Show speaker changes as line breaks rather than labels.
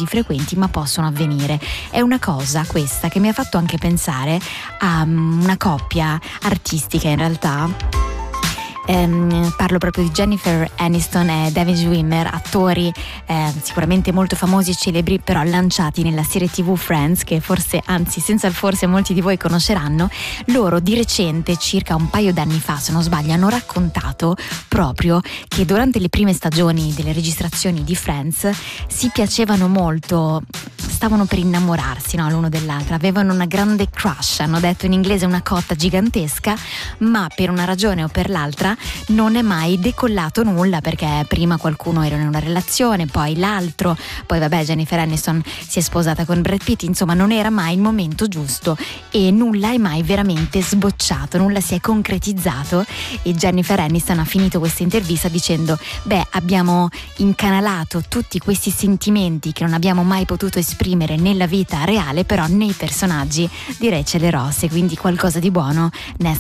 così frequenti, ma possono avvenire. È una cosa questa che mi ha fatto anche pensare a una coppia artistica in realtà. Parlo proprio di Jennifer Aniston e David Schwimmer, attori sicuramente molto famosi e celebri, però lanciati nella serie TV Friends, che forse, anzi senza il forse, molti di voi conosceranno. Loro di recente, circa un paio d'anni fa se non sbaglio, hanno raccontato proprio che durante le prime stagioni delle registrazioni di Friends si piacevano molto, stavano per innamorarsi, no, l'uno dell'altra, avevano una grande crush, hanno detto in inglese una cotta gigantesca, ma per una ragione o per l'altra non è mai decollato nulla, perché prima qualcuno era in una relazione, poi l'altro, poi vabbè Jennifer Aniston si è sposata con Brad Pitt, insomma non era mai il momento giusto e nulla è mai veramente sbocciato, nulla si è concretizzato. E Jennifer Aniston ha finito questa intervista dicendo: beh, abbiamo incanalato tutti questi sentimenti che non abbiamo mai potuto esprimere nella vita reale, però nei personaggi direi ce l'ero, se quindi qualcosa di buono ne è